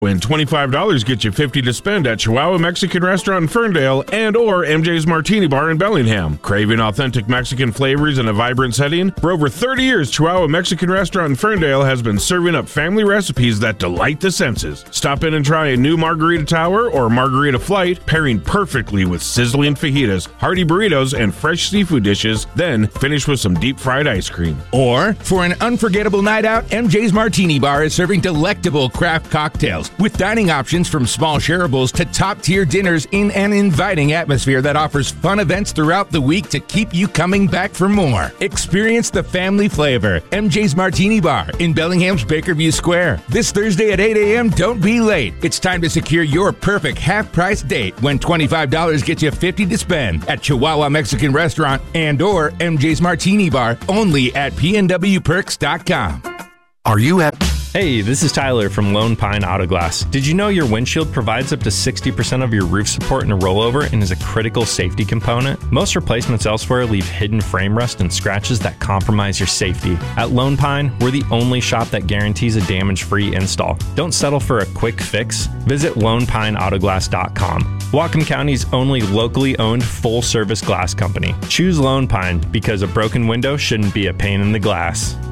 When $25 gets you $50 to spend at Chihuahua Mexican Restaurant in Ferndale and or MJ's Martini Bar in Bellingham. Craving authentic Mexican flavors in a vibrant setting? For over 30 years, Chihuahua Mexican Restaurant in Ferndale has been serving up family recipes that delight the senses. Stop in and try a new margarita tower or margarita flight, pairing perfectly with sizzling fajitas, hearty burritos, and fresh seafood dishes, then finish with some deep fried ice cream. Or, for an unforgettable night out, MJ's Martini Bar is serving delectable craft cocktails with dining options from small shareables to top-tier dinners in an inviting atmosphere that offers fun events throughout the week to keep you coming back for more. Experience the family flavor. MJ's Martini Bar in Bellingham's Bakerview Square. This Thursday at 8 a.m., don't be late. It's time to secure your perfect half-price date when $25 gets you $50 to spend at Chihuahua Mexican Restaurant and or MJ's Martini Bar, only at pnwperks.com. Are you at... Hey, this is Tyler from Lone Pine Auto Glass. Did you know your windshield provides up to 60% of your roof support in a rollover and is a critical safety component? Most replacements elsewhere leave hidden frame rust and scratches that compromise your safety. At Lone Pine, we're the only shop that guarantees a damage-free install. Don't settle for a quick fix. Visit LonePineAutoglass.com. Whatcom County's only locally owned full-service glass company. Choose Lone Pine because a broken window shouldn't be a pain in the glass.